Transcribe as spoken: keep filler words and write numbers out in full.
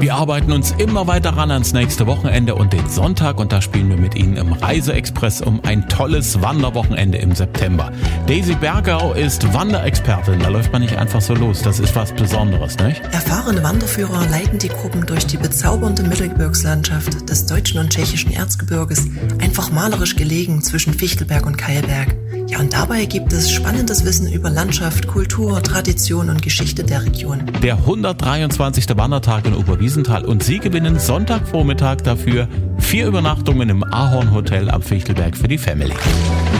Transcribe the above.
Wir arbeiten uns immer weiter ran ans nächste Wochenende und den Sonntag und da spielen wir mit Ihnen im Reiseexpress um ein tolles Wanderwochenende im September. Daisy Bergau ist Wanderexpertin, da läuft man nicht einfach so los, das ist was Besonderes, nicht? Erfahrene Wanderführer leiten die Gruppen durch die bezaubernde Mittelgebirgslandschaft des deutschen und tschechischen Erzgebirges, einfach malerisch gelegen zwischen Fichtelberg und Keilberg. Ja, und dabei gibt es spannendes Wissen über Landschaft, Kultur, Tradition und Geschichte der Region. Der hundertdreiundzwanzigste Wandertag in Oberwiesenthal und Sie gewinnen Sonntagvormittag dafür vier Übernachtungen im Ahorn Hotel am Fichtelberg für die Family.